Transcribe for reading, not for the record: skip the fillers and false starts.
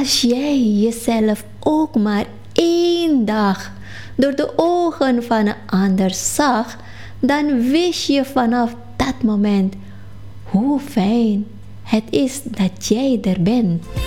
Als jij jezelf ook maar 1 dag door de ogen van een ander zag, dan wist je vanaf dat moment hoe fijn het is dat jij er bent.